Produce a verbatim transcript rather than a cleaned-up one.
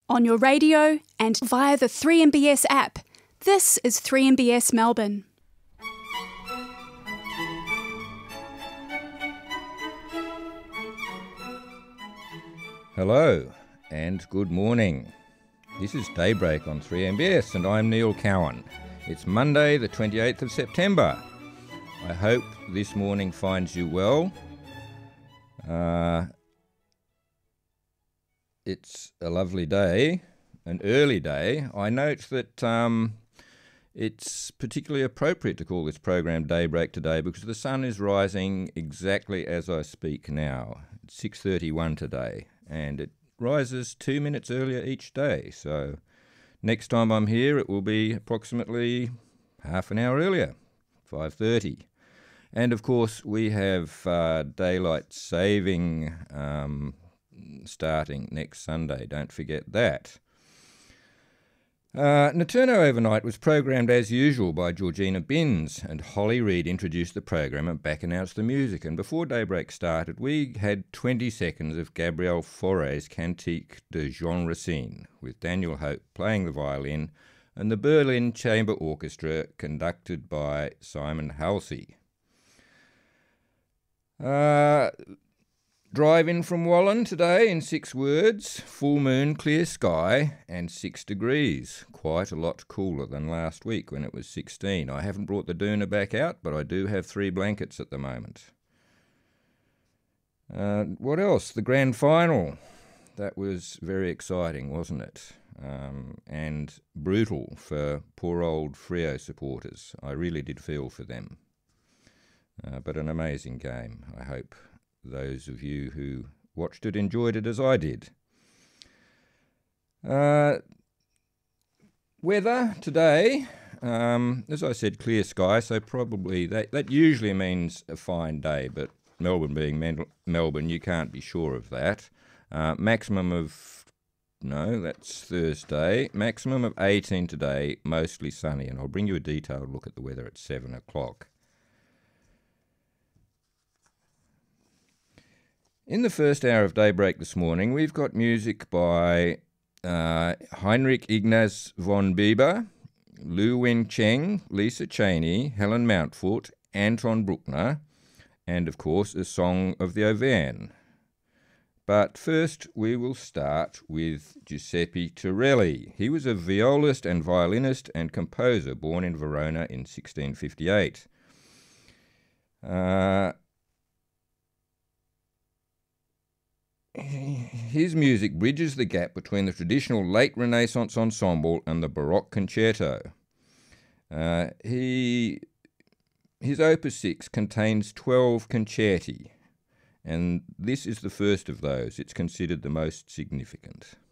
on your radio and via the three M B S app. This is three M B S Melbourne. Hello and good morning. This is Daybreak on three M B S and I'm Neil Cowan. It's Monday the twenty-eighth of September. I hope this morning finds you well. Uh, it's a lovely day, an early day. I note that um, it's particularly appropriate to call this program Daybreak today because the sun is rising exactly as I speak now. It's six thirty-one today and it rises two minutes earlier each day. So next time I'm here it will be approximately half an hour earlier, five thirty. And of course we have uh, daylight saving um, starting next Sunday. Don't forget that. Uh, Naturno Overnight was programmed as usual by Georgina Binns, and Holly Reid introduced the program and back announced the music. And before Daybreak started, we had twenty seconds of Gabriel Fauré's Cantique de Jean Racine, with Daniel Hope playing the violin and the Berlin Chamber Orchestra conducted by Simon Halsey. Uh, drive in from Wallen today in six words: full moon, clear sky and six degrees. Quite a lot cooler than last week when it was sixteen. I haven't brought the doona back out, but I do have three blankets at the moment. Uh, what else? The grand final. That was very exciting, wasn't it? Um, and brutal for poor old Freo supporters. I really did feel for them. Uh, but an amazing game. I hope those of you who watched it enjoyed it as I did. Uh, weather today, um, as I said, clear sky, so probably that, that usually means a fine day, but Melbourne being Mel- Melbourne, you can't be sure of that. Uh, maximum of, no, that's Thursday, maximum of eighteen today, mostly sunny, and I'll bring you a detailed look at the weather at seven o'clock. In the first hour of Daybreak this morning, we've got music by uh, Heinrich Ignaz von Bieber, Lu Wen Cheng, Lisa Cheney, Helen Mountfort, Anton Bruckner, and of course a song of the Auvergne. But first we will start with Giuseppe Torelli. He was a violist and violinist and composer born in Verona in sixteen fifty-eight. Uh, His music bridges the gap between the traditional late Renaissance ensemble and the Baroque concerto. Uh, he, his Opus six contains twelve concerti, and this is the first of those. It's considered the most significant.